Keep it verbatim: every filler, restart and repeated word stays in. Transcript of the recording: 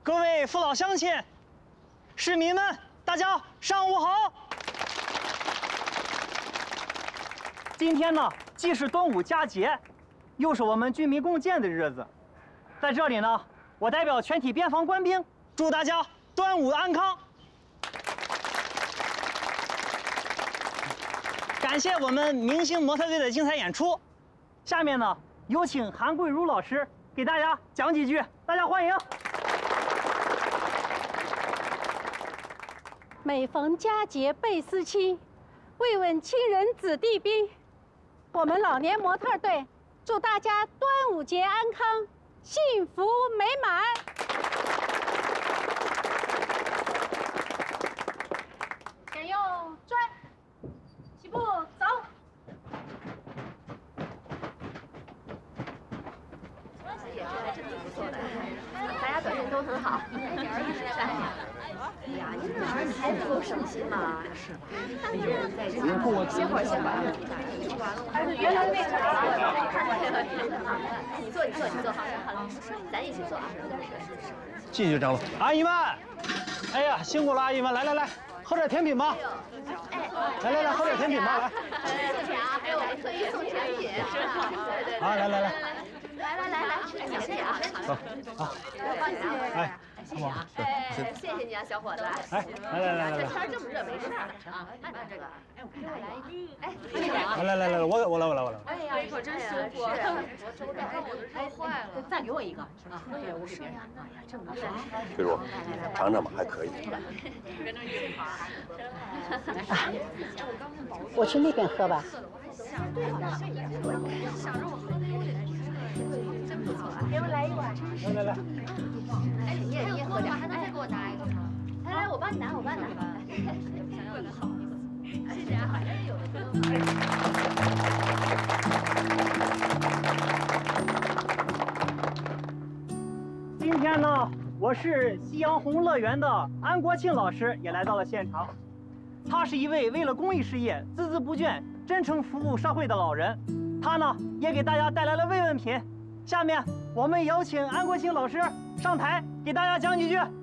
各位父老乡亲、市民们，大家上午好！今天呢，既是端午佳节，又是我们军民共建的日子。在这里呢，我代表全体边防官兵，祝大家端午安康。感谢我们明星模特队的精彩演出。下面呢，有请韩桂茹老师给大家讲几句，大家欢迎。 每逢佳节倍思亲，慰问亲人子弟兵。我们老年模特队祝大家端午节安康，幸福美满。选用砖，起步走。 大家表现都很好。哎呀，你这儿子还不够省心吗？是吧？歇会儿，歇会儿。原来那个，你坐，你坐，你坐好，咱一起坐啊。 继续张罗。 阿姨们，哎呀，辛苦了，阿姨们，来来来，喝点甜品吧。来来来，喝点甜品吧，来。 谢谢啊，还有我们特意送甜品，是吧？对对。 啊，来来来。 来来来来，谢谢啊， 走，好， 哎， 谢谢啊，哎，谢谢你啊，小伙子。 哎，来来来来这来， 天这么热，没事儿啊。看这个，哎，我给我来一个，哎，谢谢啊。 来来来来，我我来我来我来。 哎呀，可真舒服。是，我看我的热坏了。再给我一个啊，对，我给别人。哎呀，这么好。 桂茹，尝尝吧，还可以。 我去那边喝吧。 真不错啊！给我来一碗。 来来来。 哎，你也你也喝点，还能再给我拿一个吗？来来，我帮你拿，我帮你拿。想要的好意思，谢谢啊，还是有的。 今天呢，我市夕阳红乐园的安国庆老师也来到了现场。他是一位为了公益事业孜孜不倦、真诚服务社会的老人。他呢，也给大家带来了慰问品。下面我们有请安国庆老师上台给大家讲几句。